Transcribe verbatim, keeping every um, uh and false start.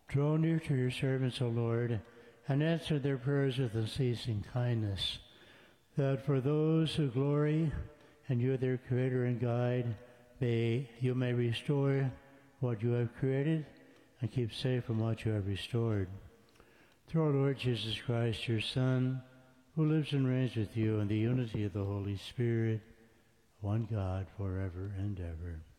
Draw near to your servants, O Lord, and answer their prayers with unceasing kindness, that for those who glory and you are their creator and guide, may you may restore what you have created and keep safe from what you have restored. Through our Lord Jesus Christ, your Son, who lives and reigns with you in the unity of the Holy Spirit, one God, forever and ever.